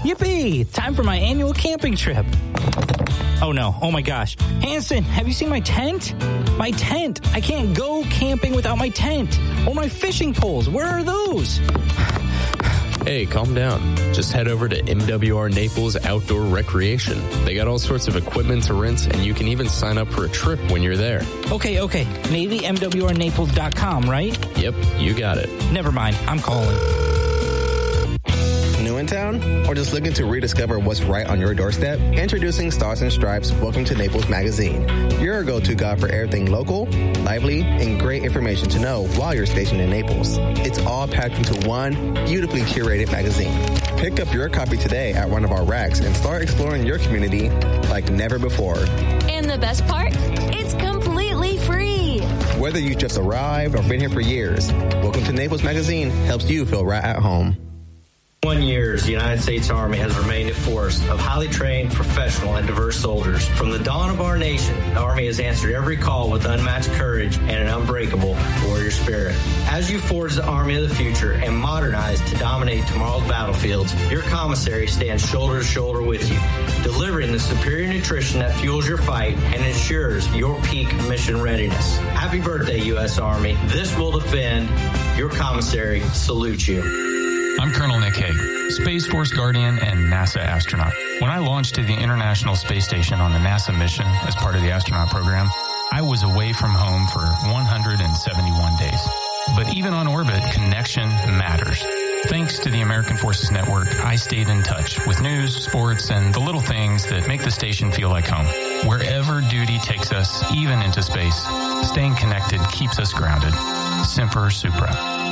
Yippee! Time for my annual camping trip. Oh no, oh my gosh. Hanson, have you seen my tent? My tent! I can't go camping without my tent. Or my fishing poles, where are those? Hey, calm down. Just head over to MWR Naples Outdoor Recreation. They got all sorts of equipment to rent, and you can even sign up for a trip when you're there. Okay. NavyMWRNaples.com, right? Yep, you got it. Never mind, I'm calling. New in town? Or just looking to rediscover what's right on your doorstep? Introducing Stars and Stripes Welcome to Naples magazine. Your go-to guide for everything local, lively, and great information to know while you're stationed in Naples. It's all packed into one beautifully curated magazine. Pick up your copy today at one of our racks and start exploring your community like never before. And the best part? It's completely free. Whether you just arrived or been here for years, Welcome to Naples magazine helps you feel right at home. 1 year, the United States Army has remained a force of highly trained, professional, and diverse soldiers. From the dawn of our nation, the Army has answered every call with unmatched courage and an unbreakable warrior spirit. As you forge the Army of the future and modernize to dominate tomorrow's battlefields, your commissary stands shoulder to shoulder with you, delivering the superior nutrition that fuels your fight and ensures your peak mission readiness. Happy birthday, U.S. Army. This will defend. Your commissary salutes you. I'm Colonel Nick Hague, Space Force Guardian and NASA astronaut. When I launched to the International Space Station on the NASA mission as part of the astronaut program, I was away from home for 171 days. But even on orbit, connection matters. Thanks to the American Forces Network, I stayed in touch with news, sports, and the little things that make the station feel like home. Wherever duty takes us, even into space, staying connected keeps us grounded. Semper Supra.